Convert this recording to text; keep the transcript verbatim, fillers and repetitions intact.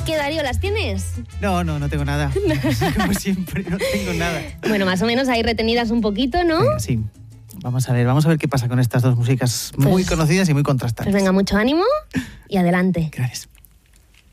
¿Qué, Darío, las tienes? No, no, no tengo nada. Como siempre, no tengo nada. Bueno, más o menos ahí retenidas un poquito, ¿no? Venga, sí. Vamos a ver, vamos a ver qué pasa con estas dos músicas muy Pues- conocidas y muy contrastantes. Pues venga, mucho ánimo y adelante. Gracias.